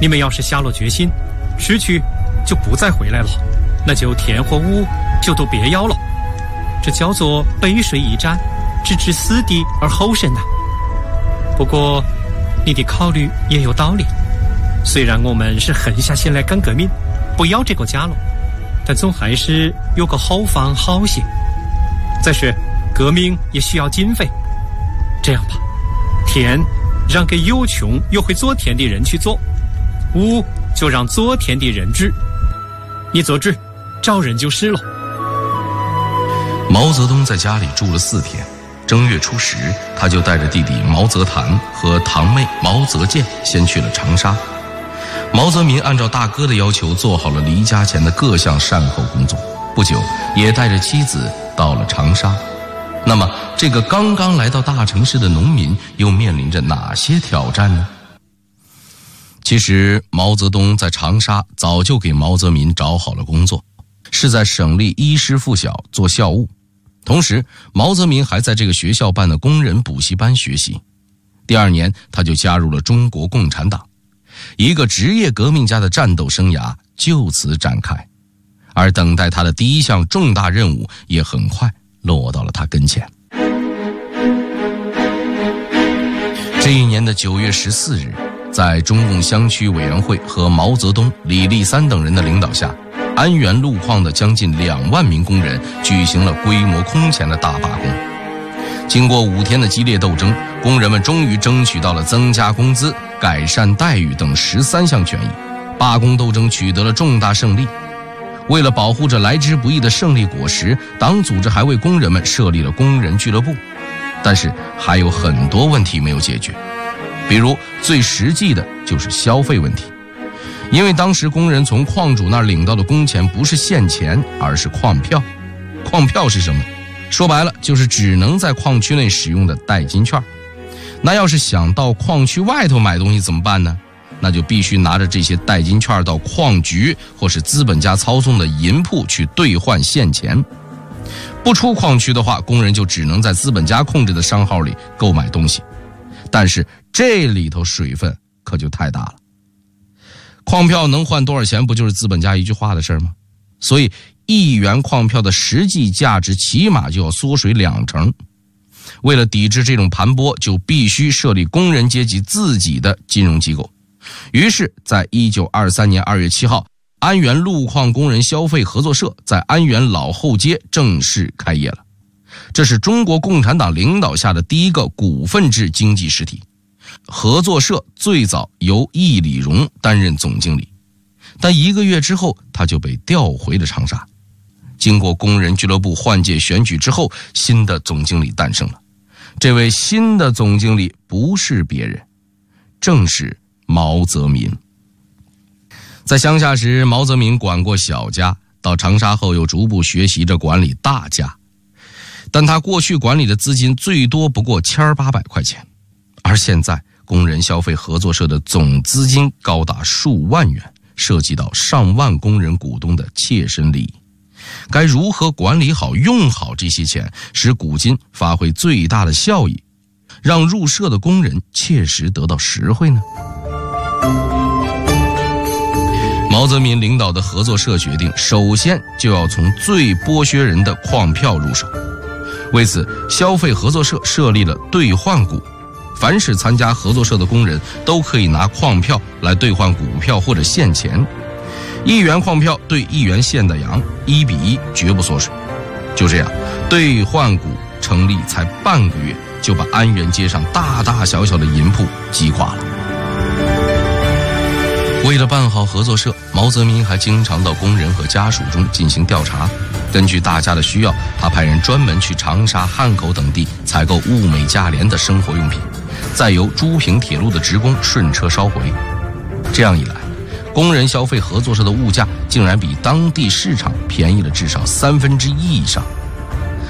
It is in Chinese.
你们要是下了决心，失去就不再回来了，那就田和物就都别要了。这叫做背水一战，置之死地而后生呐。不过你的考虑也有道理，虽然我们是狠下心来干革命，不要这个家了，但总还是有个后方好些。再说革命也需要经费，这样吧，田让给有穷又会做田的人去做，物就让做田的人治，你做主，找人就是了。 毛泽东在家里住了4天，正月初10，他就带着弟弟毛泽谭和堂妹毛泽建先去了长沙。毛泽民按照大哥的要求做好了离家前的各项善后工作，不久也带着妻子到了长沙。那么这个刚刚来到大城市的农民又面临着哪些挑战呢？其实毛泽东在长沙早就给毛泽民找好了工作，是在省立一师附小做校务，同时毛泽民还在这个学校办的工人补习班学习。第2年他就加入了中国共产党，一个职业革命家的战斗生涯就此展开，而等待他的第一项重大任务也很快落到了他跟前。这一年的9月14日，在中共乡区委员会和毛泽东、李立三等人的领导下，安源路矿的将近2万名工人举行了规模空前的大罢工。经过5天的激烈斗争，工人们终于争取到了增加工资、改善待遇等13项权益，罢工斗争取得了重大胜利。为了保护着来之不易的胜利果实，党组织还为工人们设立了工人俱乐部。但是还有很多问题没有解决，比如最实际的就是消费问题。因为当时工人从矿主那儿领到的工钱不是现钱，而是矿票。矿票是什么？说白了就是只能在矿区内使用的代金券。那要是想到矿区外头买东西怎么办呢？那就必须拿着这些代金券到矿局或是资本家操纵的银铺去兑换现钱。不出矿区的话，工人就只能在资本家控制的商号里购买东西，但是这里头水分可就太大了。矿票能换多少钱，不就是资本家一句话的事吗？所以1元矿票的实际价值起码就要缩水2成。为了抵制这种盘剥，就必须设立工人阶级自己的金融机构。于是在1923年2月7号，安源路矿工人消费合作社在安源老后街正式开业了。这是中国共产党领导下的第一个股份制经济实体。合作社最早由易礼荣担任总经理，但1个月之后他就被调回了长沙。经过工人俱乐部换届选举之后，新的总经理诞生了。这位新的总经理不是别人，正是毛泽民。在乡下时，毛泽民管过小家，到长沙后又逐步学习着管理大家。但他过去管理的资金最多不过1800块钱，而现在工人消费合作社的总资金高达数万元，涉及到上万工人股东的切身利益。该如何管理好、用好这些钱，使股金发挥最大的效益，让入社的工人切实得到实惠呢？毛泽民领导的合作社决定，首先就要从最剥削人的矿票入手。为此，消费合作社设立了兑换股，凡是参加合作社的工人都可以拿矿票来兑换股票或者现钱。1元矿票兑1元现的洋，1比1，绝不缩水。就这样，兑换股成立才半个月，就把安源街上大大小小的银铺击垮了。为了办好合作社，毛泽民还经常到工人和家属中进行调查。根据大家的需要，他派人专门去长沙、汉口等地采购物美价廉的生活用品，再由珠平铁路的职工顺车捎回。这样一来，工人消费合作社的物价竟然比当地市场便宜了至少1/3以上。